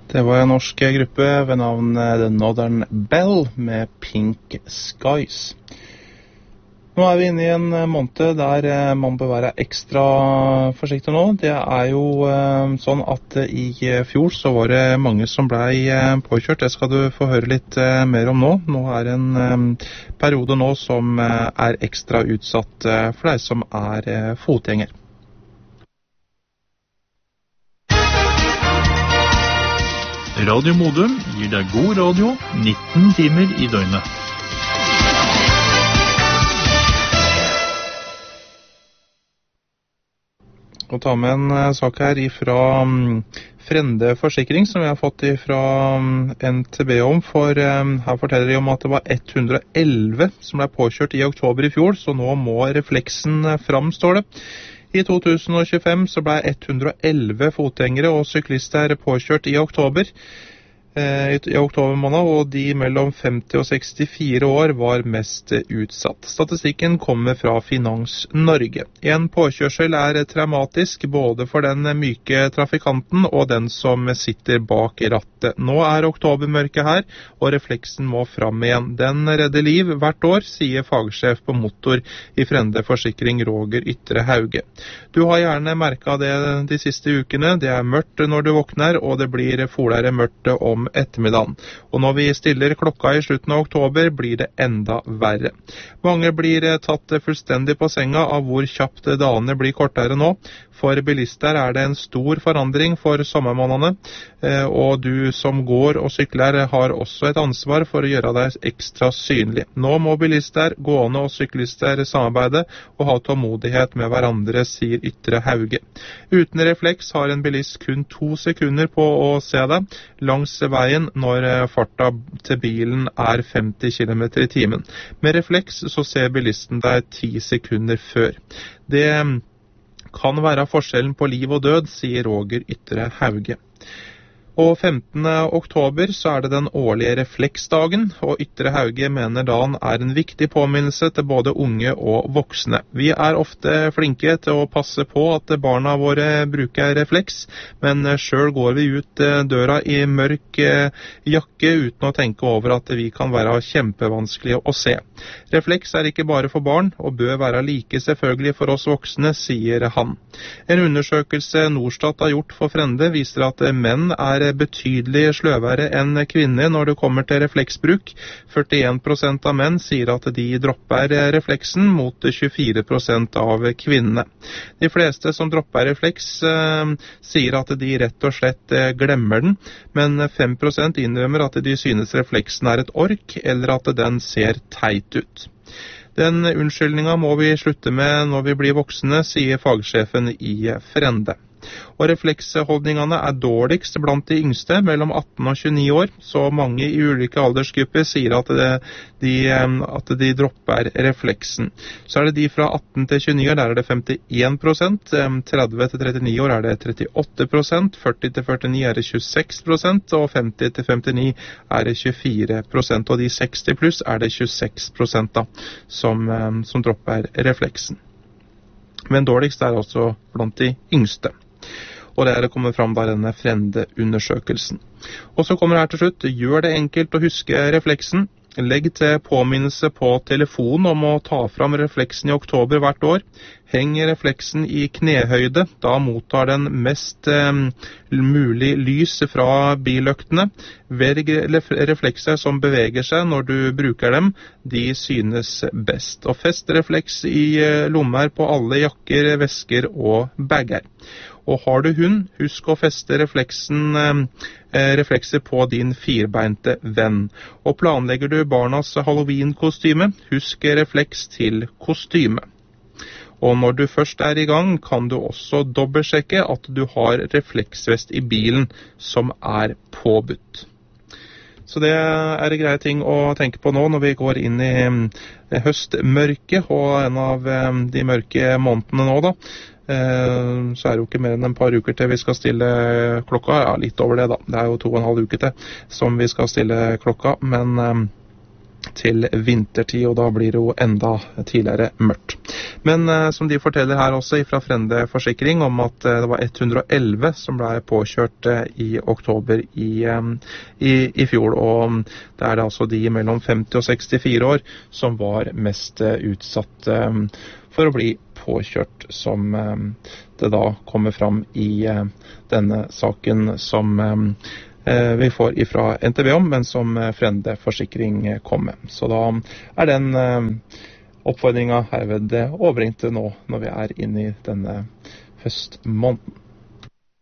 Det var en norsk gruppe ved navn The Northern Bell med Pink Skies. Nå er vi inne i en måned der man bør være ekstra forsiktig nå. Det er jo sånn at i fjor så var det mange som ble påkjørt. Det skal du få høre litt mer om nå. Nå er en periode nå som er ekstra utsatt for deg som er fotgjenger. Radio Modum gir deg god radio 19 timer i døgnet. Og ta med en sak her fra Frende Forsikring som vi har fått fra NTB om, for her forteller de om at det var 111 som ble påkjørt i oktober i fjor, så nå må refleksen fram, står det. I 2025 så ble 111 fotgjengere og syklister påkjørt i oktober måned, og de mellom 50 og 64 år var mest utsatt. Statistikken kommer fra Finans Norge. En påkjørsel er traumatisk både for den myke trafikanten og den som sitter bak rattet. Nå er oktobermørket her, og refleksen må fram igjen. Den redder liv hvert år, sier fagsjef på motor i Frende Forsikring Roger Ytre Hauge. Du har gjerne merket det de siste ukene. Det er mørkt når du våkner, og det blir fortere mørkt om ettermiddagen. Og når vi stiller klokka i slutten av oktober, blir det enda verre. Mange blir tatt fullstendig på senga av hvor kjapt dagene blir kortere nå. For bilister er det en stor forandring for sommermånedene, og du som går og sykler har også et ansvar for å gjøre deg ekstra synlig. Nå må bilister, gående og syklister samarbeide og ha tålmodighet med hverandre, sier Ytre Hauge. Uten refleks har en bilist kun 2 sekunder på å se deg langs veien når farta til bilen er 50 km i timen. Med refleks så ser bilisten deg 10 sekunder før. Det kan være forskjellen på liv og død, sier Roger Ytre Hauge. Og 15. oktober så er det den årlige refleksdagen, og Ytre Hauge mener dagen er en viktig påminnelse til både unge og voksne. Vi er ofte flinke til å passe på at barna våre bruker refleks, men selv går vi ut døra i mørk jakke uten å tenke over at vi kan være kjempevanskelige å se. Refleks er ikke bare for barn, og bør være like selvfølgelig for oss voksne, sier han. En undersøkelse Norstat har gjort for Frende viser at menn er betydelig sløvere enn kvinner når det kommer til refleksbruk. 41% av menn sier at de dropper refleksen, mot 24% av kvinnene. De fleste som dropper refleks sier at de rett og slett glemmer den, men 5% innrømmer at de synes refleksen er et ork, eller at den ser teit ut. Den unnskyldningen må vi slutte med når vi blir voksne, sier fagsjefen i Frende. Og refleksholdningene er dårligst blant de yngste, mellom 18 og 29 år, så mange i ulike aldersgrupper sier at de dropper refleksen. Så er det de fra 18 til 29 år, der er det 51%, 30 til 39 år er det 38%, 40 til 49 er det 26%, og 50 til 59 er det 24%, og de 60 pluss er det 26% da, som dropper refleksen. Men dårligst er altså blant de yngste. Og det er det kommet fram da denne Frende-undersøkelsen. Og så kommer det her til slutt: gjør det enkelt å huske refleksen. Legg til påminnelse på telefonen om å ta fram refleksen i oktober hvert år. Heng refleksen i knehøyde, da mottar den mest mulig lys fra billøktene. Velg reflekser som beveger seg når du bruker dem, de synes best. Og fest refleks i lommer på alle jakker, vesker og bager. Og har du hund, husk å feste reflekser på din firbeinte venn. Og planlegger du barnas Halloween-kostyme, husk refleks til kostyme. Og når du først er i gang, kan du også dobbeltsjekke at du har refleksvest i bilen som er påbudt. Så det er greie ting å tenke på nå når vi går inn i høstmørket, og en av de mørke månedene nå da. Så er det jo ikke mer enn et par uker til vi skal stille klokka. Ja, litt over det da. Det er jo 2,5 uker til som vi skal stille klokka, men til vintertid, og da blir det jo enda tidligere mørkt. Men som de forteller her også fra Frende Forsikring om at det var 111 som ble påkjørt i oktober i fjor, og det er det altså de mellom 50 og 64 år som var mest utsatt for å bli påkjørt, som det da kommer fram i denne saken som vi får ifra NTB om, men som Frende Forsikring kom med. Så da er den oppfordringen herved overbringt nå når vi er inne i denne høstmåneden.